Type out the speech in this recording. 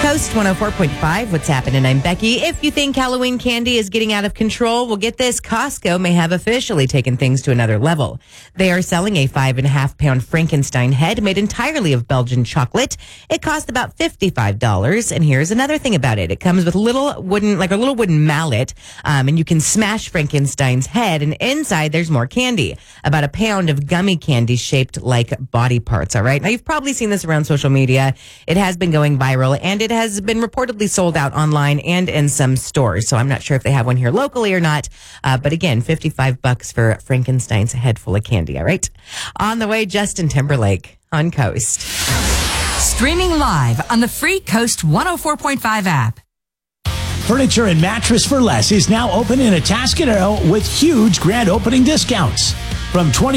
Coast 104.5, what's happening? I'm Becky. If you think Halloween candy is getting out of control, well, get this. Costco may have officially taken things to another level. They are selling a 5.5-pound Frankenstein head made entirely of Belgian chocolate. It cost about $55. And here's another thing about it. It comes with a little wooden mallet, and you can smash Frankenstein's head, and inside there's more candy. About a pound of gummy candy shaped like body parts, all right? Now, you've probably seen this around social media. It has been going viral, and it has been reportedly sold out online and in some stores. So I'm not sure if they have one here locally or not. But again, $55 for Frankenstein's head full of candy. All right. On the way, Justin Timberlake on Coast. Streaming live on the free Coast 104.5 app. Furniture and Mattress for Less is now open in Atascadero with huge grand opening discounts. From